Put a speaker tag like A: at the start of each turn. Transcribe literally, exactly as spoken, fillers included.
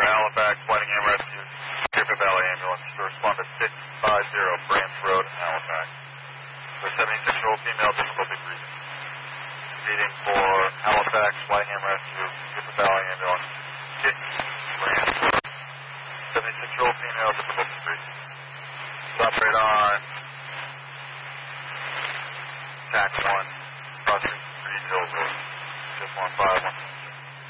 A: Halifax, Whitingham Rescue, Griffith Valley Ambulance to respond to six five zero Branch Road, Halifax. The seventy-six-year-old female, difficulty breathing. Proceeding for Halifax, Whitingham Rescue, Griffith Valley Ambulance, six Branch Road. seventy-six-year-old female, difficulty breathing. Stop right on Tax one, crossing Reed Hill Road. Just one five one.